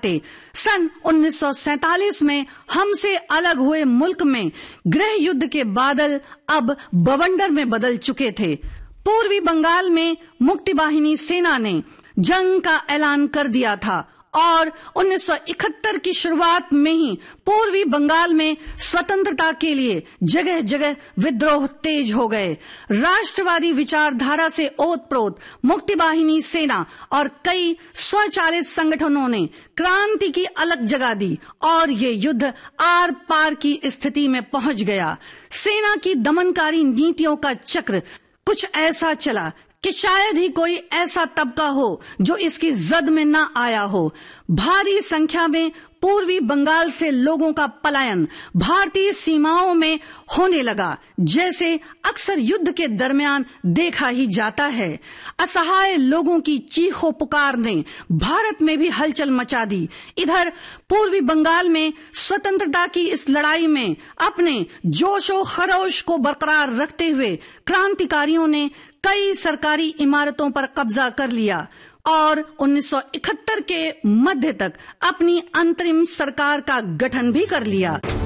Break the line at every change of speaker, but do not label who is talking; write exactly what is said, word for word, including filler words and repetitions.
आते। सन उन्नीस सौ सैतालीस में हमसे अलग हुए मुल्क में गृह युद्ध के बादल अब बवंडर में बदल चुके थे। पूर्वी बंगाल में मुक्ति वाहिनी सेना ने जंग का ऐलान कर दिया था और उन्नीस सौ इकहत्तर की शुरुआत में ही पूर्वी बंगाल में स्वतंत्रता के लिए जगह जगह विद्रोह तेज हो गए। राष्ट्रवादी विचारधारा से ओतप्रोत मुक्ति वाहिनी सेना और कई स्वचालित संगठनों ने क्रांति की अलग जगा दी और ये युद्ध आर पार की स्थिति में पहुंच गया। सेना की दमनकारी नीतियों का चक्र कुछ ऐसा चला कि शायद ही कोई ऐसा तबका हो जो इसकी जद में न आया हो। भारी संख्या में पूर्वी बंगाल से लोगों का पलायन भारतीय सीमाओं में होने लगा, जैसे अक्सर युद्ध के दरमियान देखा ही जाता है। असहाय लोगों की चीखों पुकार ने भारत में भी हलचल मचा दी। इधर पूर्वी बंगाल में स्वतंत्रता की इस लड़ाई में अपने जोशो खरोश को बरकरार रखते हुए क्रांतिकारियों ने कई सरकारी इमारतों पर कब्जा कर लिया और उन्नीस सौ इकहत्तर के मध्य तक अपनी अंतरिम सरकार का गठन भी कर लिया।